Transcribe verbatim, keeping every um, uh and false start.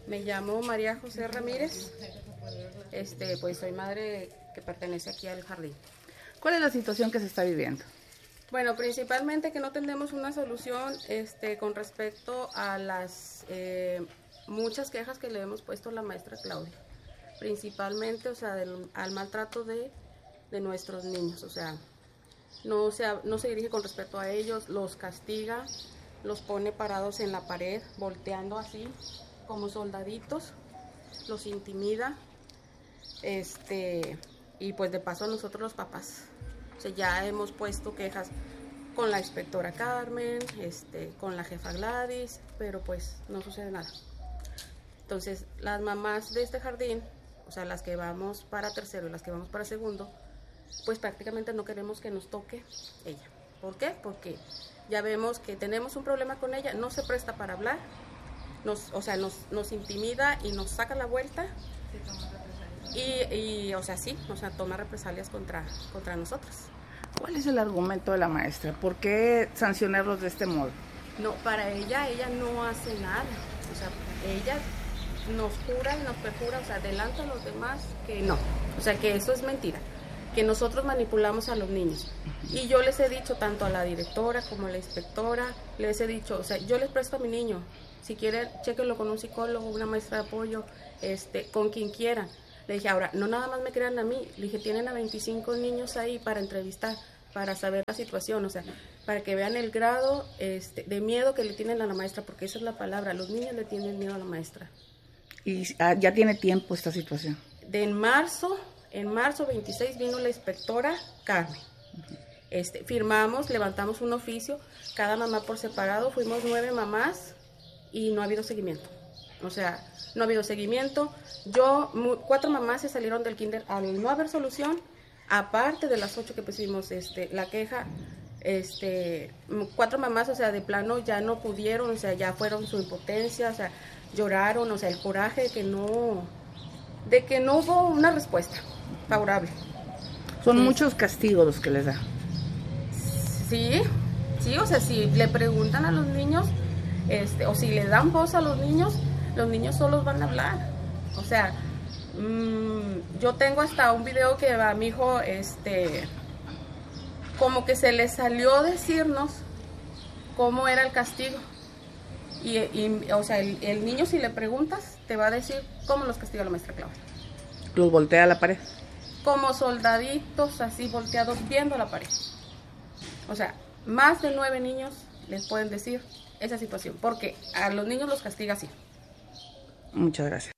Me llamo María José Ramírez, este, pues soy madre que pertenece aquí al jardín. ¿Cuál es la situación que se está viviendo? Bueno, principalmente que no tenemos una solución este, con respecto a las eh, muchas quejas que le hemos puesto a la maestra Claudia. Principalmente, o sea, del, al maltrato de, de nuestros niños, o sea, no se, no se dirige con respeto a ellos, los castiga, los pone parados en la pared, volteando así, como soldaditos, los intimida, este, y pues de paso a nosotros los papás, o sea, ya hemos puesto quejas con la inspectora Carmen, este, con la jefa Gladys, pero pues no sucede nada. Entonces, las mamás de este jardín, o sea, las que vamos para tercero y las que vamos para segundo, pues prácticamente no queremos que nos toque ella. ¿Por qué? Porque ya vemos que tenemos un problema con ella, no se presta para hablar, nos, o sea, nos, nos intimida y nos saca la vuelta. Y, y, o sea, sí, o sea, toma represalias contra, contra nosotros. ¿Cuál es el argumento de la maestra? ¿Por qué sancionarlos de este modo? No, para ella, ella no hace nada. O sea, ella nos jura y nos perjura, o sea, delante a los demás que no. O sea, que eso es mentira, que nosotros manipulamos a los niños. Y yo les he dicho tanto a la directora como a la inspectora, les he dicho, o sea, yo les presto a mi niño. Si quieren, chéquenlo con un psicólogo, una maestra de apoyo, este, con quien quieran. Le dije, ahora, no nada más me crean a mí, le dije, tienen a veinticinco niños ahí para entrevistar, para saber la situación, o sea, para que vean el grado este, de miedo que le tienen a la maestra, porque esa es la palabra, los niños le tienen miedo a la maestra. ¿Y ah, ya tiene tiempo esta situación? De en marzo, en marzo veintiséis vino la inspectora Carmen. Este, firmamos, levantamos un oficio, cada mamá por separado, fuimos nueve mamás y no ha habido seguimiento. O sea, no ha habido seguimiento. Yo, cuatro mamás se salieron del kinder al no haber solución, aparte de las ocho que pusimos este, la queja, este, cuatro mamás, o sea, de plano ya no pudieron, o sea, ya fueron su impotencia, o sea, lloraron, o sea, el coraje de que no, de que no hubo una respuesta favorable. Son sí. muchos castigos los que les da. Sí, sí, o sea, si le preguntan a los niños, este, o si le dan voz a los niños, los niños solos van a hablar. O sea, mmm, yo tengo hasta un video que a mi hijo, este, como que se le salió decirnos cómo era el castigo. Y, y o sea, el, el niño, si le preguntas, te va a decir cómo los castiga la maestra Claudia. ¿Los voltea a la pared? Como soldaditos, así volteados, viendo la pared. O sea, más de nueve niños les pueden decir esa situación, porque a los niños los castiga así. Muchas gracias.